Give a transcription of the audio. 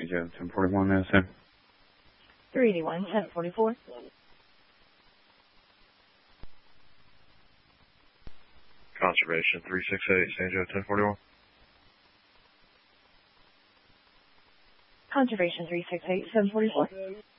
St. Joe, 1041, Madison. 381, 1044. Conservation 368, St. Joe, 1041. Conservation 368, 744.